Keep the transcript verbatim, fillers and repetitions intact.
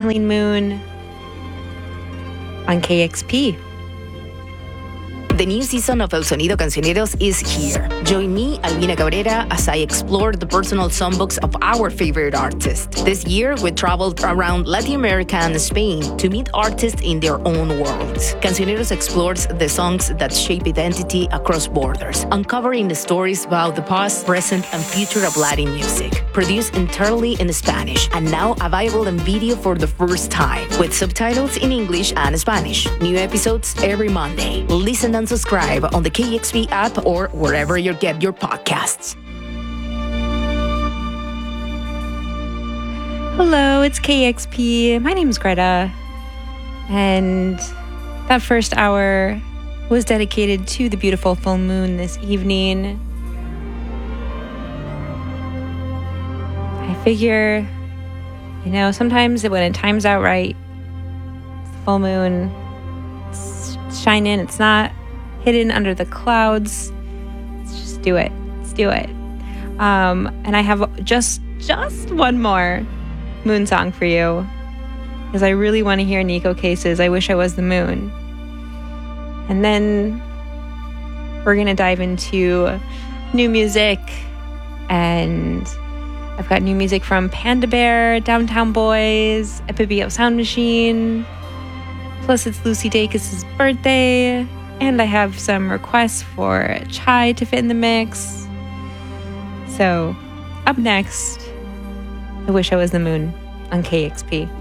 Sparkling Moon on K X P. The new season of El Sonido Cancioneros is here. Join me, Albina Cabrera, as I explore the personal songbooks of our favorite artists. This year, we traveled around Latin America and Spain to meet artists in their own worlds. Cancioneros explores the songs that shape identity across borders, uncovering the stories about the past, present, and future of Latin music. Produced entirely in Spanish, and now available in video for the first time, with subtitles in English and Spanish. New episodes every Monday. Listen and subscribe on the K X P app or wherever you get your podcasts. Hello, it's K X P. My name's Greta. And that first hour was dedicated to the beautiful full moon this evening. I figure, you know, sometimes when it times out right, it's the full moon, it's shining, it's not hidden under the clouds. Let's just do it. Let's do it. Um, and I have just just one more moon song for you, because I really want to hear Nico Case's I Wish I Was the Moon. And then we're going to dive into new music, and I've got new music from Panda Bear, Downtown Boys, Epibio Sound Machine, plus it's Lucy Dacus' birthday. And I have some requests for Chai to fit in the mix. So, up next, I Wish I Was the Moon on K X P.